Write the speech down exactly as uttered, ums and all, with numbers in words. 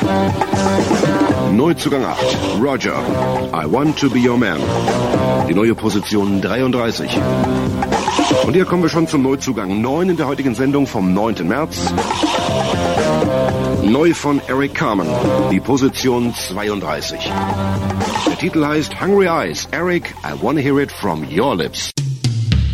Neuzugang acht, Roger, I Want to Be Your Man. Die neue Position dreiunddreißig. Und hier kommen wir schon zum Neuzugang neun in der heutigen Sendung vom neunten März. Neu von Eric Carmen, die Position zweiunddreißig. Der Titel heißt Hungry Eyes, Eric, I Wanna Hear It From Your Lips.